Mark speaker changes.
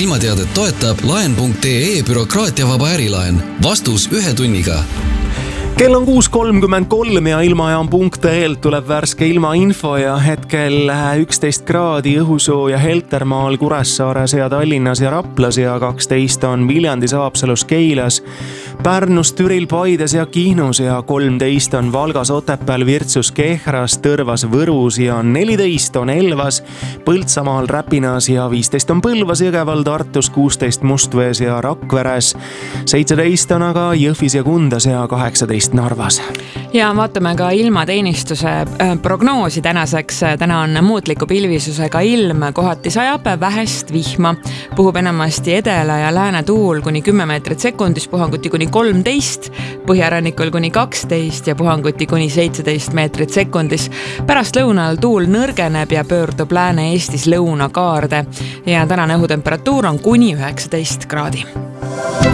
Speaker 1: ilmateadet toetab laen.ee bürokraatiavaba ärilaen. Vastus 1 tunniga.
Speaker 2: Kell on 6.33 ja ilmajaam.ee tuleb värske ilmainfo ja hetkel 11 kraadi õhusooja Heltermaal, Kuressaares ja Tallinnas ja Raplas ja 12 on Viljandis, Haapsalus, Keilas, Pärnus, Türil, Paides ja Kihnus ja 13 on Valgas, Otepääl, Virtsus, Kehras, Tõrvas, Võrus ja 14 on Elvas, Põltsamaal, Räpinas ja 15 on Põlvas, Jõgeval, Tartus, 16 Mustvees ja Rakveres, 17 on aga Jõhvis ja Kundas ja 18 Narvas.
Speaker 3: Ja vaatame ka ilmateenistuse prognoosi tänaseks. Täna on muutliku pilvisusega ilm, kohati sajab vähest vihma. Puhub enamasti edela ja lääne tuul kuni 10 meetrit sekundis, puhanguti kuni 13, põhjarannikul kuni 12 ja puhanguti kuni 17 meetrit sekundis. Pärast lõunal tuul nõrgeneb ja pöördub Lääne-Eestis lõunakaarde ja tänane õhutemperatuur on kuni 19 kraadi.